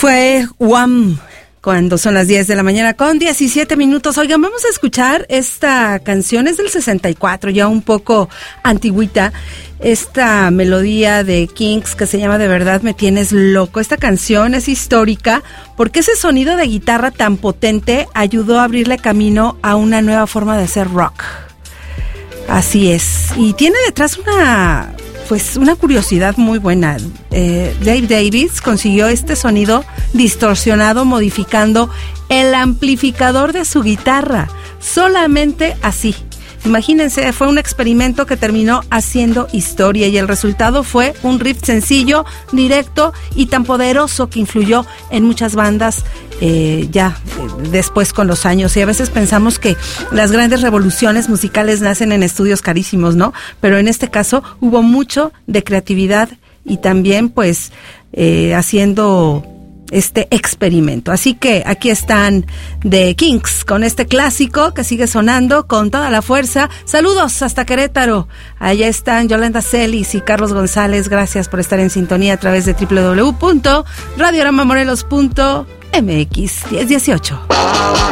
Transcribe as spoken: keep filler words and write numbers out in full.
Fue Wham! Cuando son las diez de la mañana con diecisiete minutos. Oigan, vamos a escuchar esta canción, es del sesenta y cuatro, ya un poco antigüita. Esta melodía de Kinks que se llama De verdad me tienes loco. Esta canción es histórica porque ese sonido de guitarra tan potente ayudó a abrirle camino a una nueva forma de hacer rock. Así es. Y tiene detrás una... pues una curiosidad muy buena. Eh, Dave Davis consiguió este sonido distorsionado modificando el amplificador de su guitarra. Solamente así. Imagínense, fue un experimento que terminó haciendo historia y el resultado fue un riff sencillo, directo y tan poderoso que influyó en muchas bandas eh, ya eh, después con los años. Y a veces pensamos que las grandes revoluciones musicales nacen en estudios carísimos, ¿no? Pero en este caso hubo mucho de creatividad y también pues eh, haciendo este experimento. Así que aquí están The Kinks con este clásico que sigue sonando con toda la fuerza. Saludos hasta Querétaro. Allá están Yolanda Celis y Carlos González. Gracias por estar en sintonía a través de doble u doble u doble u punto radiorama morelos punto m x. diez dieciocho.